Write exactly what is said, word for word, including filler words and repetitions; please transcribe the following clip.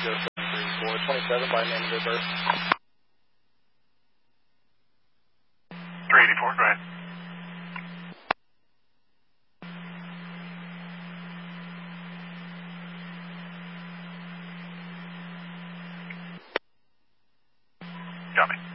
zero seven three four twenty-seven by name of their birth. three eighty-four, go ahead. Got me.